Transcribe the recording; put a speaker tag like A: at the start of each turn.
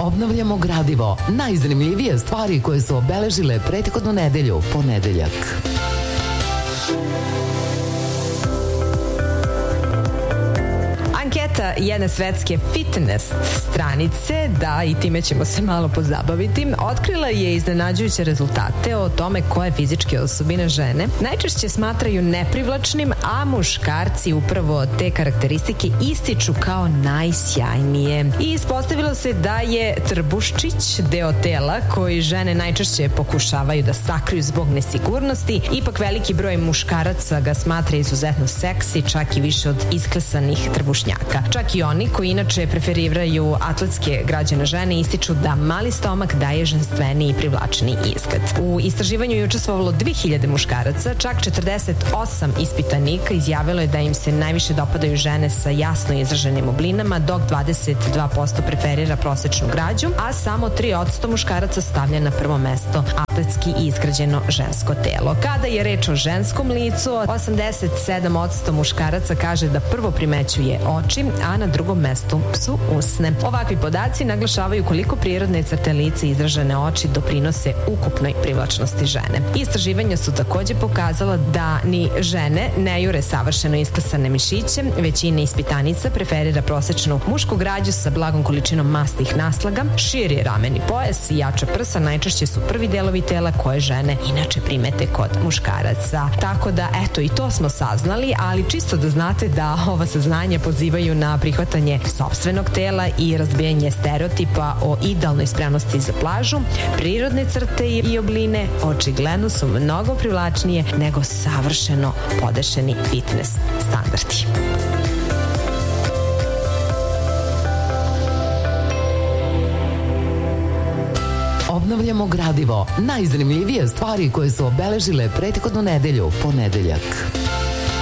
A: Obnavljamo gradivo. Najzanimljivije stvari koje su obeležile prethodnu nedelju, ponedeljak.
B: Anketa jedne svetske fitness stranice, da i time ćemo se malo pozabaviti, otkrila je iznenađujuće rezultate o tome koje fizičke osobine žene najčešće smatraju neprivlačnim, a muškarci upravo te karakteristike ističu kao najsjajnije. I ispostavilo se da je trbuščić deo tela koji žene najčešće pokušavaju da sakriju zbog nesigurnosti. Ipak veliki broj muškaraca ga smatra izuzetno seksi, čak i više od isklesanih trbušnjaka. Čak i oni koji inače preferiraju atletske građane žene ističu da mali stomak daje ženstveniji i privlačniji izgled. U istraživanju je učestvovalo 2000 muškaraca, čak 48 ispitanika izjavilo je da im se najviše dopadaju žene sa jasno izraženim oblinama, dok 22% preferira prosečnu građu, a samo 3% muškaraca stavlja na prvo mesto atletski izgrađeno žensko telo. Kada je reč o ženskom licu, 87% muškaraca kaže da prvo primećuje oči, a na drugom mestu su usne. Ovakvi podaci naglašavaju koliko prirodne crte lica i izražene oči doprinose ukupnoj privlačnosti žene. Istraživanja su takođe pokazala da ni žene ne jure savršeno isklesane mišiće, većina ispitanica preferira prosečnu mušku građu sa blagom količinom masnih naslaga, širi rameni pojas i jača prsa najčešće su prvi delovi tela koje žene inače primete kod muškaraca. Tako da, eto, i to smo saznali, ali čisto da znate da ova saznanja pozivaju na prihvatanje sopstvenog tela i razbijanje stereotipa o idealnoj spremnosti za plažu. Prirodne crte i obline očigledno su mnogo privlačnije nego savršeno podešeni fitness standardi.
A: Obnavljamo gradivo. Najzanimljivije stvari koje su obeležile prethodnu nedelju, ponedeljak.